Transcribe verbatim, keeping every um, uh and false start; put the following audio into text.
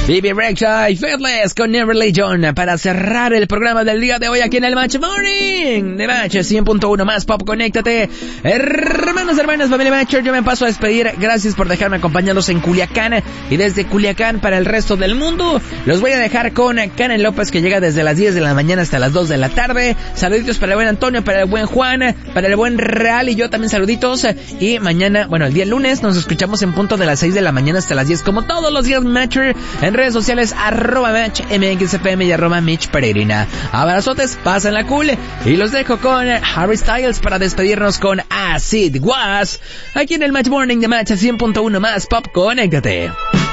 Bibi Rexha y Faithless con Never Religion para cerrar el programa del día de hoy aquí en el Match Morning de Match cien punto uno más Pop. Conéctate, hermanos, hermanas, familia Matcher. Yo me paso a despedir. Gracias por dejarme acompañarlos en Culiacán y desde Culiacán para el resto del mundo. Los voy a dejar con Karen López, que llega desde las diez de la mañana hasta las dos de la tarde. Saluditos para el buen Antonio, para el buen Juan, para el buen Real y yo también saluditos. Y mañana, bueno, el día lunes nos escuchamos en punto de las seis de la mañana hasta las diez, como todos los días, Matcher, en redes sociales, arroba match mxfm y arroba Mitch Peregrina. Abrazotes, pásenla cool, y los dejo con Harry Styles para despedirnos con As It Was, aquí en el Match Morning de Match cien punto uno más Pop. Conéctate.